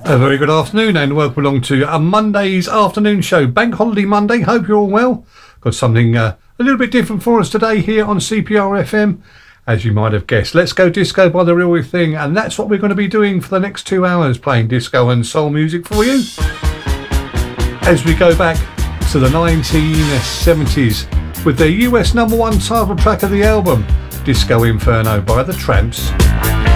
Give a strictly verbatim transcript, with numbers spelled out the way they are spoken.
A very good afternoon and welcome along to a Monday's afternoon show. Bank Holiday Monday. Hope you're all well. Got something uh, a little bit different for us today here on C P R F M. As you might have guessed, Let's Go Disco by The Real Thing, and that's what we're going to be doing for the next two hours, playing disco and soul music for you. As we go back to the nineteen seventies with their U S number one title track of the album, Disco Inferno by The Tramps.